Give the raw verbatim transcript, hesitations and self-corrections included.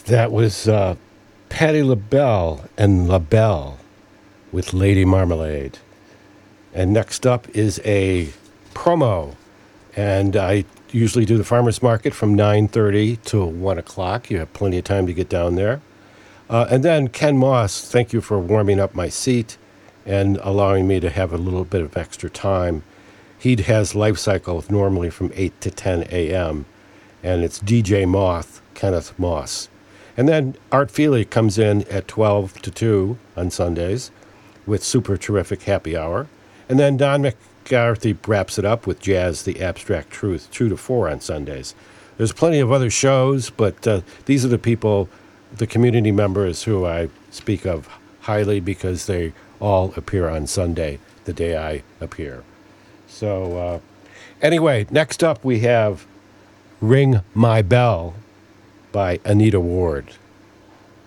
That was uh, Patti LaBelle and LaBelle with Lady Marmalade. And next up is a promo. And I usually do the farmer's market from nine thirty to one o'clock. You have plenty of time to get down there. Uh, and then Ken Moss, thank you for warming up my seat and allowing me to have a little bit of extra time. He has Life Cycle normally from eight to ten a.m. And it's D J Moth, Kenneth Moss. And then Art Feely comes in at twelve to two on Sundays with Super Terrific Happy Hour. And then Don McCarthy wraps it up with Jazz, the Abstract Truth, two to four on Sundays. There's plenty of other shows, but uh, these are the people, the community members who I speak of highly because they all appear on Sunday, the day I appear. So uh, anyway, next up we have Ring My Bell by Anita Ward.